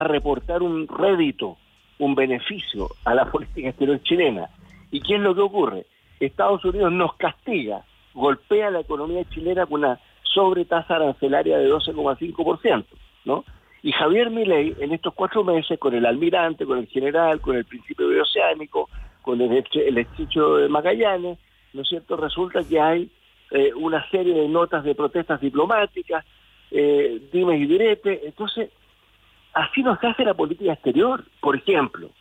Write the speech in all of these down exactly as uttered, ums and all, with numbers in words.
reportar un rédito, un beneficio a la política exterior chilena. ¿Y qué es lo que ocurre? Estados Unidos nos castiga, golpea la economía chilena con una sobretasa arancelaria de doce coma cinco por ciento, ¿no? Y Javier Milei, en estos cuatro meses, con el almirante, con el general, con el principio bioceánico, con el, el estrecho de Magallanes, ¿no es cierto?, resulta que hay eh, una serie de notas de protestas diplomáticas, eh, dimes y diretes. Entonces, así no se hace la política exterior. Por ejemplo,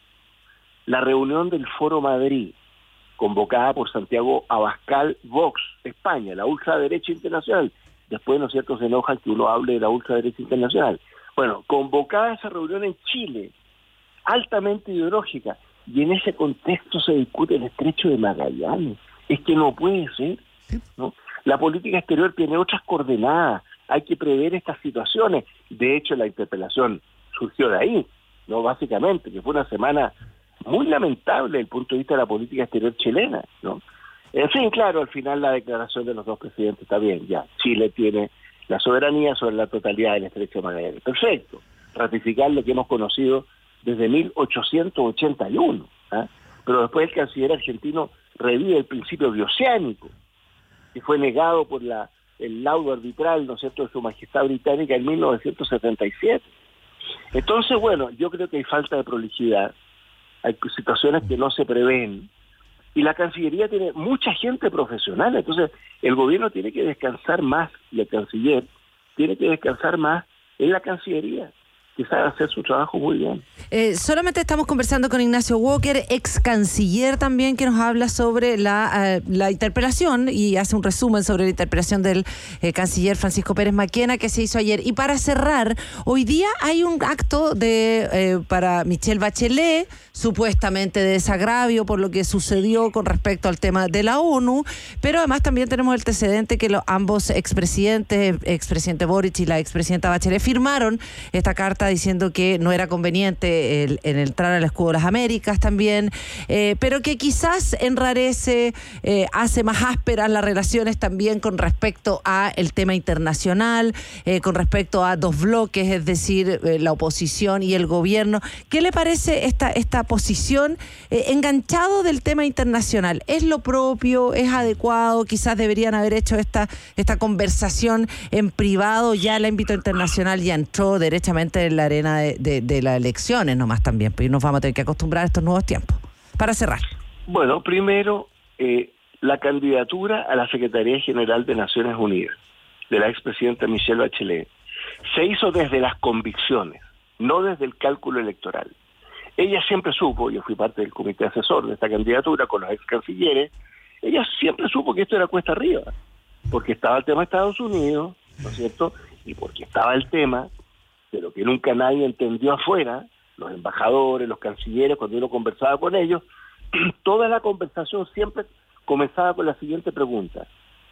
la reunión del Foro Madrid, convocada por Santiago Abascal Vox, España, la ultraderecha internacional. Después, ¿no es cierto?, se enojan que uno hable de la ultraderecha internacional. Bueno, convocada esa reunión en Chile, altamente ideológica, y en ese contexto se discute el estrecho de Magallanes. Es que no puede ser, ¿no? La política exterior tiene otras coordenadas, hay que prever estas situaciones. De hecho, la interpelación surgió de ahí, ¿no? Básicamente, que fue una semana muy lamentable desde el punto de vista de la política exterior chilena, ¿no? En fin, claro, al final la declaración de los dos presidentes está bien, ya, Chile tiene la soberanía sobre la totalidad del estrecho de Magallanes. Perfecto, ratificar lo que hemos conocido desde mil ochocientos ochenta y uno, ¿eh? Pero después el canciller argentino revive el principio bioceánico, que fue negado por la el laudo arbitral, ¿no es cierto?, de su majestad británica en mil novecientos setenta y siete. Entonces, bueno, yo creo que hay falta de prolijidad, hay situaciones que no se prevén, y la Cancillería tiene mucha gente profesional. Entonces el gobierno tiene que descansar más, y el canciller tiene que descansar más en la Cancillería, que sabe hacer su trabajo muy bien. Eh, solamente estamos conversando con Ignacio Walker, ex canciller también, que nos habla sobre la, uh, la interpelación y hace un resumen sobre la interpelación del eh, canciller Francisco Pérez Maquena que se hizo ayer. Y para cerrar, hoy día hay un acto de eh, para Michelle Bachelet, supuestamente de desagravio por lo que sucedió con respecto al tema de la ONU, pero además también tenemos el antecedente que los, ambos expresidentes, expresidente Boric y la expresidenta Bachelet, firmaron esta carta diciendo que no era conveniente el, el entrar al escudo de las Américas también, eh, pero que quizás enrarece, eh, hace más ásperas las relaciones también con respecto a el tema internacional, eh, con respecto a dos bloques, es decir, eh, la oposición y el gobierno. ¿Qué le parece esta, esta posición eh, enganchado del tema internacional? ¿Es lo propio? ¿Es adecuado? Quizás deberían haber hecho esta, esta conversación en privado. Ya el ámbito internacional ya entró derechamente en la arena de, de, de las elecciones nomás también, pues nos vamos a tener que acostumbrar a estos nuevos tiempos. Para cerrar. Bueno, primero, eh, la candidatura a la Secretaría General de Naciones Unidas de la expresidenta Michelle Bachelet se hizo desde las convicciones, no desde el cálculo electoral. Ella siempre supo, yo fui parte del comité asesor de esta candidatura con los ex cancilleres, ella siempre supo que esto era cuesta arriba, porque estaba el tema de Estados Unidos, ¿no es cierto?, y porque estaba el tema de lo que nunca nadie entendió afuera, los embajadores, los cancilleres, cuando uno conversaba con ellos, toda la conversación siempre comenzaba con la siguiente pregunta: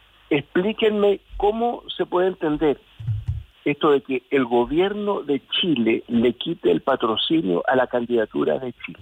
explíquenme cómo se puede entender esto de que el gobierno de Chile le quite el patrocinio a la candidatura de Chile.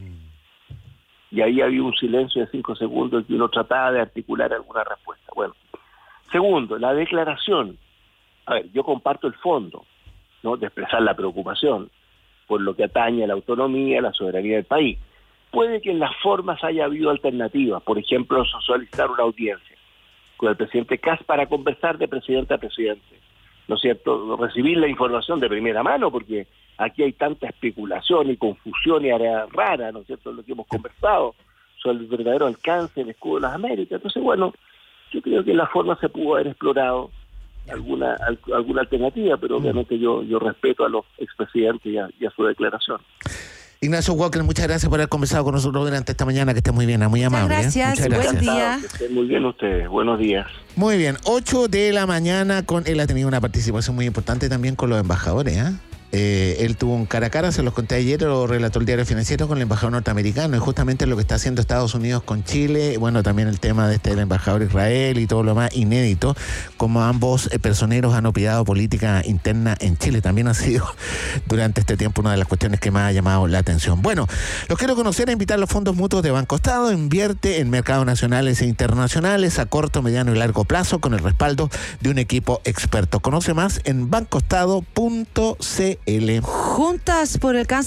Y ahí había un silencio de cinco segundos y uno trataba de articular alguna respuesta. Bueno, segundo, la declaración. A ver, yo comparto el fondo, ¿no?, de expresar la preocupación por lo que atañe a la autonomía, a la soberanía del país. Puede que en las formas haya habido alternativas, por ejemplo, solicitar una audiencia con el presidente Kast para conversar de presidente a presidente, ¿no es cierto?, recibir la información de primera mano, porque aquí hay tanta especulación y confusión y área rara, ¿no es cierto?, lo que hemos conversado sobre el verdadero alcance del escudo de las Américas. Entonces, bueno, yo creo que en la forma se pudo haber explorado alguna alguna alternativa, pero obviamente yo yo respeto a los expresidentes y a, y a su declaración. Ignacio Walker, muchas gracias por haber conversado con nosotros durante esta mañana, que esté muy bien, muy amable. Muchas gracias, ¿eh? Muchas buen gracias. día. Que estén muy bien ustedes, buenos días. Muy bien, ocho de la mañana, con él ha tenido una participación muy importante también con los embajadores, ¿eh? Eh, él tuvo un cara a cara, se los conté ayer, lo relató el Diario Financiero, con el embajador norteamericano, y justamente lo que está haciendo Estados Unidos con Chile, bueno, también el tema de este del embajador Israel y todo lo más inédito, como ambos eh, personeros han opinado política interna en Chile. También ha sido durante este tiempo una de las cuestiones que más ha llamado la atención. Bueno, los quiero conocer e invitar a los fondos mutuos de Banco Estado. Invierte en mercados nacionales e internacionales a corto, mediano y largo plazo con el respaldo de un equipo experto. Conoce más en bancoestado punto cl. L. Juntas por el Cáncer